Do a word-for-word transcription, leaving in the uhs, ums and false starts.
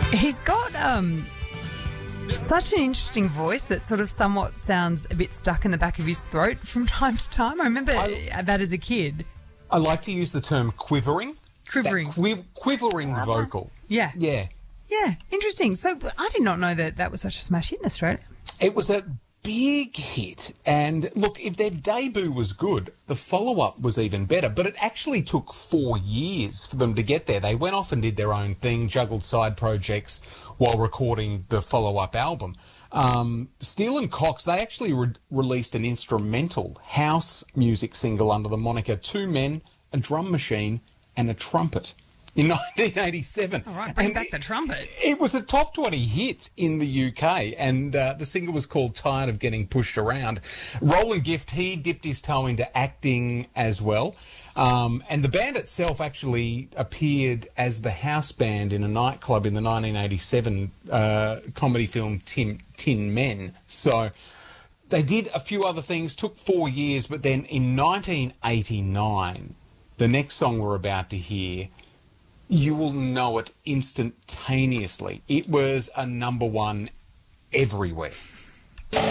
He's got um, such an interesting voice that sort of somewhat sounds a bit stuck in the back of his throat from time to time. I remember I, that as a kid. I like to use the term quivering. Quivering. That quiv- quivering vocal. Yeah. Yeah. Yeah, interesting. So I did not know that that was such a smash hit in Australia. It was a big hit. And look, if their debut was good, the follow-up was even better. But it actually took four years for them to get there. They went off and did their own thing, juggled side projects while recording the follow-up album. Um, Steele and Cox, they actually re- released an instrumental house music single under the moniker Two Men, a Drum Machine and a Trumpet in nineteen eighty-seven. All right, bring and back the trumpet. It, it was a top twenty hit in the U K, and uh, the single was called Tired of Getting Pushed Around. Roland Gift, he dipped his toe into acting as well. Um, and the band itself actually appeared as the house band in a nightclub in the nineteen eighty-seven uh, comedy film Tin, Tin Men. So they did a few other things, took four years, but then in nineteen eighty-nine, the next song we're about to hear, you will know it instantaneously. It was a number one everywhere.